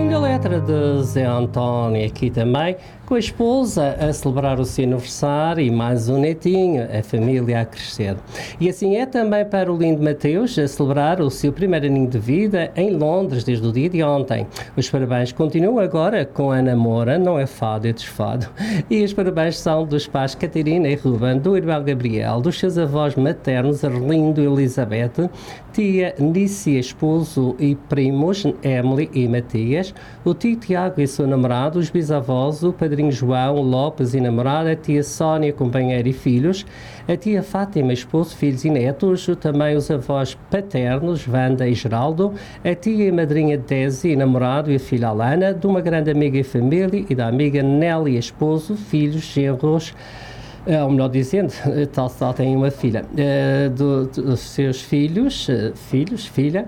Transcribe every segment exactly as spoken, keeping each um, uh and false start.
linda letra de Zé António aqui também, com a esposa a celebrar o seu aniversário e mais um netinho, a família a crescer. E assim é também para o lindo Mateus a celebrar o seu primeiro aninho de vida em Londres desde o dia de ontem. Os parabéns continuam agora com a namora, não é fado, é desfado. E os parabéns são dos pais Catarina e Ruben, do irmão Gabriel, dos seus avós maternos Arlindo e Elizabeth, tia Nícia, esposo e primos Emily e Matias, o tio Tiago e seu namorado, os bisavós, o padrinho João Lopes e namorada, a tia Sónia, companheira e filhos, a tia Fátima, esposo, filhos e netos, também os avós paternos, Wanda e Geraldo, a tia e madrinha Desi e namorado e a filha Alana, de uma grande amiga e família e da amiga Nelly, esposo, filhos, genros, ou melhor dizendo, tal só tem uma filha, do, dos seus filhos, filhos, filha,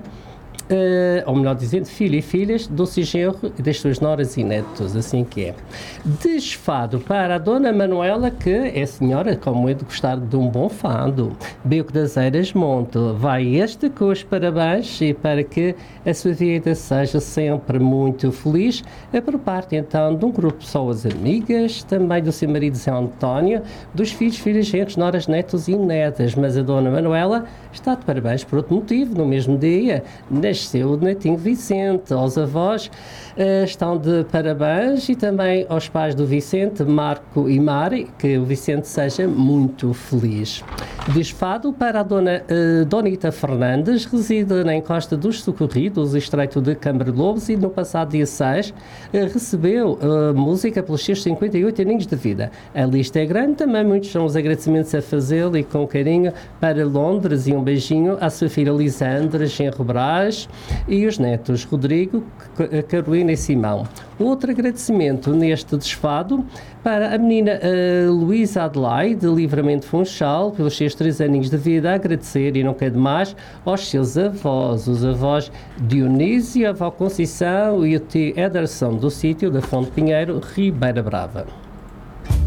Uh, ou melhor dizendo, filho e filhas, doce e genro e das suas noras e netos, assim que é. Desfado para a Dona Manuela, que é senhora, como é de gostar de um bom fado. Beco das Eiras Monte, vai este com os parabéns e para que a sua vida seja sempre muito feliz, é por parte então de um grupo de pessoas amigas, também do seu marido Zé António, dos filhos, filhas, genros, noras, netos e netas, mas a Dona Manuela está de parabéns por outro motivo, no mesmo dia, nasceu o netinho Vicente. Aos avós uh, estão de parabéns e também aos pais do Vicente, Marco e Mari, que o Vicente seja muito feliz. Desfado para a dona uh, Donita Fernandes, reside na encosta dos Socorridos, estreito de Câmara Lobos, e no passado dia seis uh, recebeu uh, música pelos seus cinquenta e oito aninhos de vida. A lista é grande, também muitos são os agradecimentos a fazê-lo e com carinho para Londres, e um beijinho à sua filha Lisandra, genro Brás, e os netos Rodrigo, Carolina e Simão. Outro agradecimento neste desfado para a menina uh, Luísa Adelaide, de Livramento Funchal, pelos seus três aninhos de vida, a agradecer, e não quer demais, aos seus avós, os avós Dionísio, a avó Conceição e o tio Ederson, do sítio da Fonte Pinheiro, Ribeira Brava.